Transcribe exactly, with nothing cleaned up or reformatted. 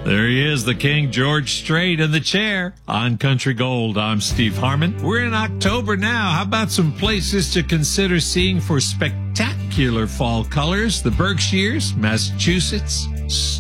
There he is, the King, George Strait in the chair. On Country Gold, I'm Steve Harmon. We're in October now. How about some places to consider seeing for spectacular fall colors? The Berkshires, Massachusetts,